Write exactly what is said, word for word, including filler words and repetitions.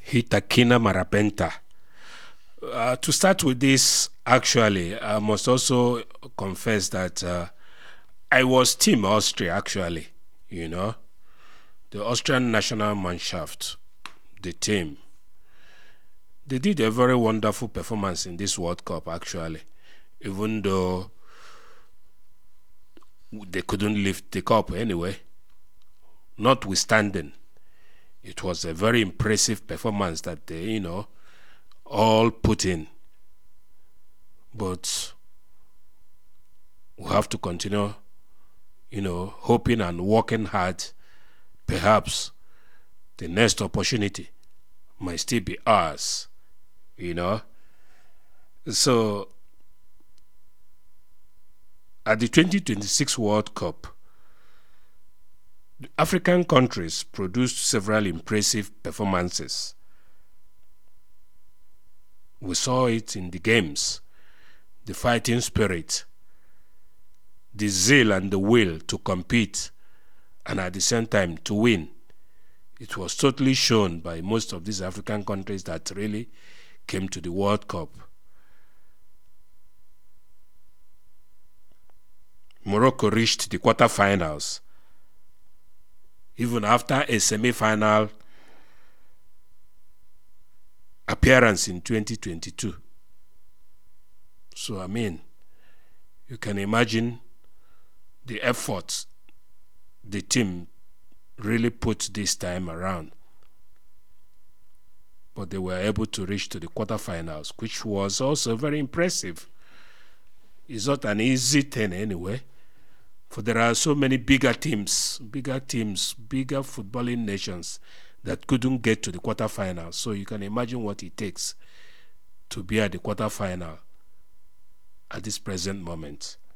Hitakina Marapenta. Uh, to start with this, actually, I must also confess that uh, I was Team Austria, actually, you know. The Austrian national Mannschaft, the team. They did a very wonderful performance in this World Cup, actually, even though they couldn't lift the cup anyway. Notwithstanding, it was a very impressive performance that they, you know, all put in. But we have to continue, you know, hoping and working hard. Perhaps the next opportunity might still be ours, you know. So, at the twenty twenty-six World Cup, African countries produced several impressive performances. We saw it in the games, the fighting spirit, the zeal and the will to compete, and at the same time to win. It was totally shown by most of these African countries that really came to the World Cup. Morocco reached the quarterfinals, even after a semi-final appearance in twenty twenty-two. So, I mean, you can imagine the efforts the team really put this time around. But they were able to reach to the quarterfinals, which was also very impressive. It's not an easy thing anyway, for there are so many bigger teams, bigger teams, bigger footballing nations that couldn't get to the quarterfinals. So you can imagine what it takes to be at the quarterfinal at this present moment.